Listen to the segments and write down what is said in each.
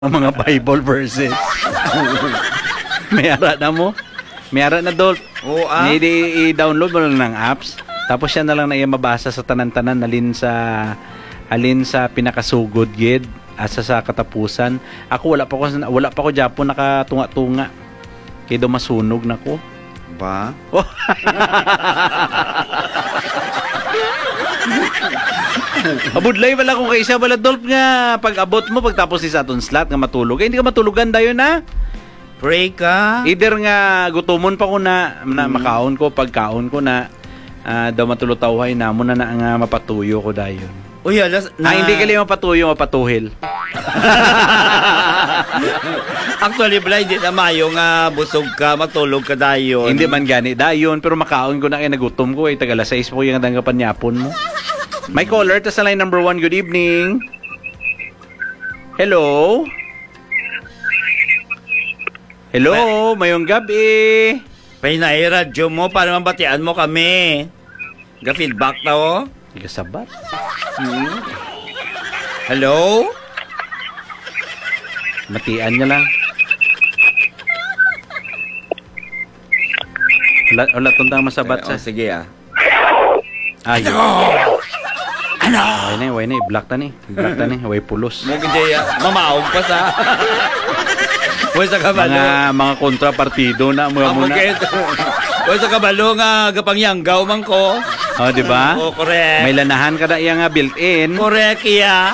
ang mga Bible verses. May ara na mo. May ara na Dolph. Oo, I-download mo lang ng apps. Tapos siya na lang na iya mabasa sa tanan-tanan alin sa pinakasugod gid asa sa katapusan. Ako wala pa ko Japon nakatunga-tunga. Kay do masunog nako. Ba? Oh. Abudlay wala ko kay isa bala Dolph nga pag abot mo pagtapos sa aton slot nga matulog. Hindi ka matulugan dayon na. Pray ka. Either nga gutomon pa ko na makaon ko pagkaon ko na daw matulutawhay na mo na nga mapatuyo ko dayon. Uy, alas na. Hindi ka lang mapatuyo, mapatuhil. Actually, bala, hindi na mayo nga busog ka, matulog ka dayon. Hindi man gani dayon, pero makaon ko na kaya nagutom ko tagala 6 po yung danggapan yapon mo. My caller, tas sa line number 1, good evening. Hello? Hello, mayong gabi. Pahinay radyo mo para mabatian mo kami. Ga-feedback na o. Hindi ka sabat. Hello? Matian niya lang. Wala tuntang masabat sa. Sige Ayun. Ano? Way na, black ta ni. Way pulos. Mo gidya, mamaog pa sa. Way sa kabalo. Mga kontrapartido na mo muna. Way sa kabalo nga gapangyanggaw man ko. Oh, di ba? Oh, correct. May lanahan ka na iya nga built-in. Correct iya.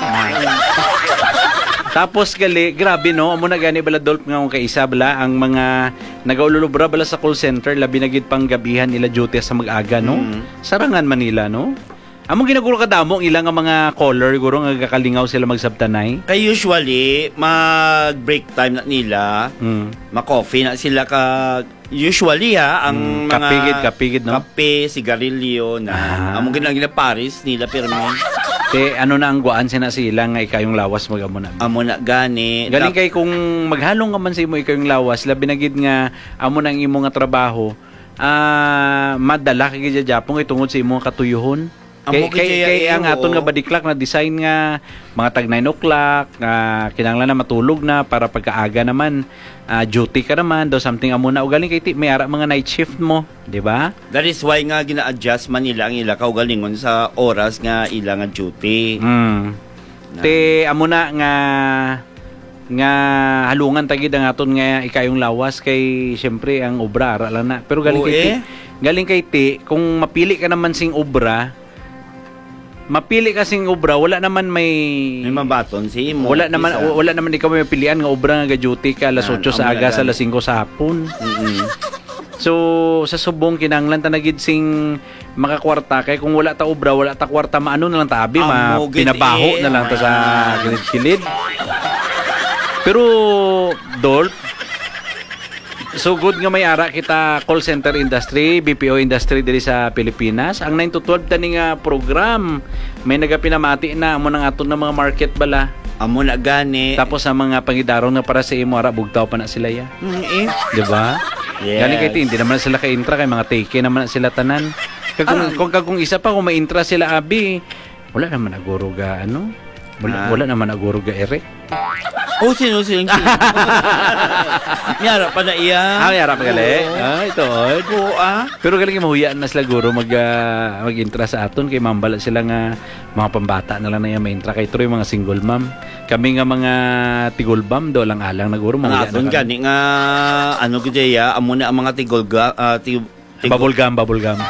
Tapos grabe no, amo na gani bala Dolph nga kay isa bala ang mga nagaululubra bala sa call center labi na gid pang gabihan nila duty sa mag-aga no. Sarangan Manila no. Among ginaguro kadamo ilang nga mga caller guro nga gakalingaw sila magsabtanay. Kay usually mag-break time na nila, ma-coffee na sila usually ang mga kapigid no. Kape, sigarilyo na among ginagina Paris nila pirmi. Ano na ang guan sina sila nga ikayong lawas magamo na. Amo na gani. Galing kay kung maghalong ka man sa imo ikayong lawas labi na gid nga amo nang imo nga trabaho. Madala kay gid Japon kay tungod sa imo katuyuhon. Kay ang aton nga body clock na design nga mga tag 9 o'clock kinahanglan na matulog na para pagkaaga naman duty ka naman do something amo na ugaling kay may ara mga night shift mo, di ba? That is why nga gina-adjust man nila ang ila kaugalingon sa oras nga ila nga duty. Amo na nga halungan tagid ang aton nga ikayong lawas kay syempre ang obra ara lang na. Pero galing kay ti kung mapili ka naman sing obra wala naman may mabaton si mo. Wala naman ikaw may pilian nga obra nga duty ka alas 8 sa aga sa alas 5 sa hapon. So sa subong kinahanglan ta nagid sing makakwarta kay kung wala ta obra wala ta kwarta maano na lang ta abi pinabaho na lang ta sa kilid. Pero Dolph, so good nga may ara kita call center industry, BPO industry diri sa Pilipinas. Ang 9 to 12 tani nga program may nagapinamati na amo nang aton na mga market bala. Amo na gani. Tapos sa mga pangidarong na para sa imo ara bugtaw pa na sila ya. Di ba? Yes. Galing kay hindi naman sila ka-intra kay mga take naman sila tanan. Kung isa pa kung may intra sila abi, wala naman aguro ga ano? Wala naman aguro ga ere. Oh, sino? Yara pa na iya. Yara pa gali. Ito. Pero galing mahuyaan na sila guro mag-intra sa aton kay mambala sila nga mga pambata na lang na yung ma-intra kay Troy mga single mom. Kami nga mga tigol bam do lang alang na guro mga aton gani nga ano gidya amo na ang mga bubble gum. Bubblegum.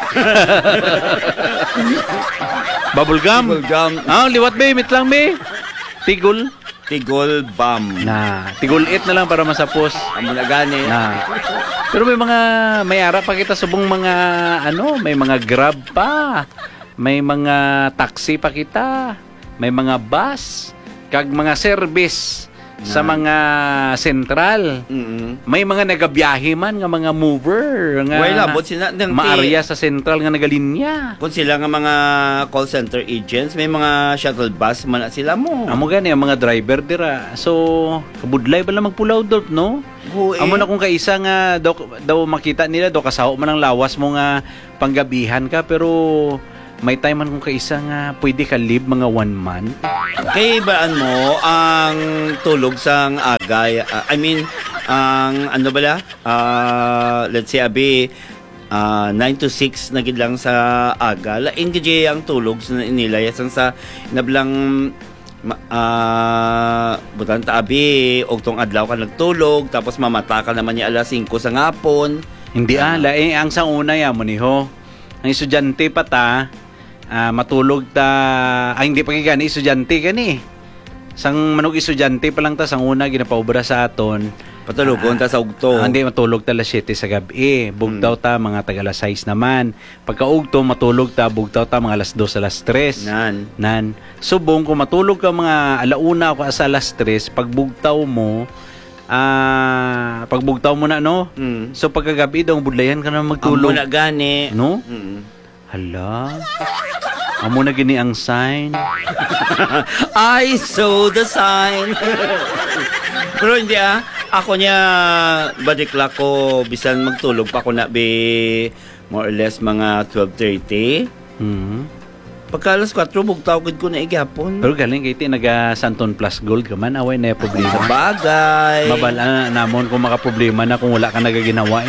Liwat be, mitlang be. Tigol bam. Tigol it na lang para masapos. Amo na gani. Pero may ara pa kita subong mga may mga Grab pa. May mga taxi pa kita. May mga bus, kag mga service sa mga sentral. May mga nagabiyahe man nga mga mover nga maarya sa sentral nga nagalinya. Kung sila nga mga call center agents, may mga shuttle bus man sila mo. Amo gani ang mga driver dira. So kabudlay ba lang magpulaw Dolph no? Amo na kung kaisa nga daw makita nila do kasaho man ang lawas mo nga panggabihan ka pero may time man kung kaisa nga pwede ka live mga 1 month. Kay baan mo ang tulog sang agay? Ang ano bala? Let's say abi 9 to 6 na gid lang sa aga. Lain gid ang tulog sa nila yasan sa nablang butan ta abi og tong adlaw ka nagtulog tapos mamata ka naman ni alas 5 sa ngapon. Hindi lain ang sa una ya mo ni ho. Ang estudyante pa ta matulog ta hindi pa gani estudyante gani. Sang manog estudyante pa lang ta sang una ginapaubra sa aton. Patulugon ta sa ugto. Hindi matulog ta alas 7 sa gabi. Bugtaw ta mga taga alas 6 naman. Pagka ugto matulog ta bugtaw ta mga alas 2 alas 3. Nan. Subong kung matulog ka mga alauna o sa alas 3, pagbugtaw mo na no. So pagkagabi daw budlayan ka na magtulog. Amo na gani. No? Hala. Amo na gini ang sign. I saw the sign. Pero hindi ako niya badikla ko bisan magtulog pa ko na be more or less mga 12:30. Pagka alas 4 bugtaw gid ko na igapon. Pero galing kay ti naga Santon Plus Gold ka man away na problema. Sa bagay. Mabala namon kung makaproblema na kung wala ka nagaginawa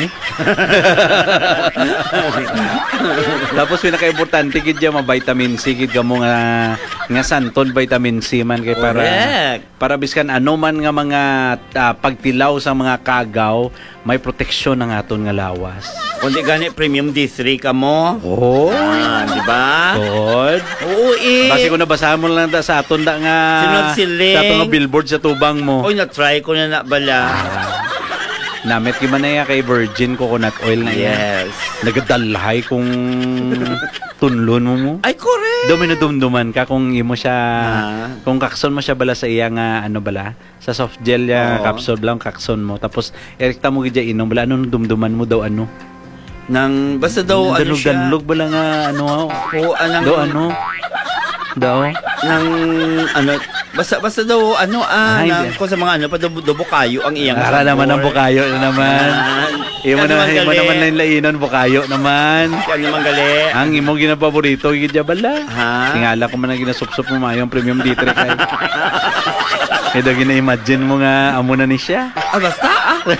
Tapos pinaka-importante gid ya ma-vitamin C gid kamo nga Santon vitamin C man kay para biskan ano man nga mga pagtilaw sa mga kagaw may proteksyon ang aton nga lawas. Kundi gani premium D3 ka mo. Di ba? Oo Basi ko nabasahan mo lang sa aton da nga sinagsiling. Sa aton nga billboard sa tubang mo. Na-try ko na bala. Namit man na kay virgin coconut oil na yes. Nagadalhay kung tunlon mo. Ay, correct. Dumduman ka kung imo siya kung kakson mo siya bala sa iya nga bala sa soft gel ya capsule lang kakson mo tapos erekta mo gid inom bala anong dumduman mo daw nang basta daw siya danlog bala nga anong daw nang basta daw ko sa mga padubo kayo ang iyang ara naman ang bukayo naman imo naman lainon bukayo naman ano naman gali ang imo ginapaborito gid bala tingala ko man ang ginasupsop mo mayong premium D3 kay kaya daw gina-imagine mo nga amo na ni siya basta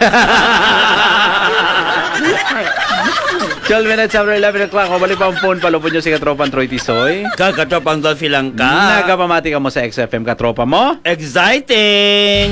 12 minutes after 11 o'clock. Balik pa ang phone. Palupon nyo si Katropang Troy Tisoy. Katropang Dolphy lang ka. Nagapamati ka mo sa XFM Katropa mo. Exciting!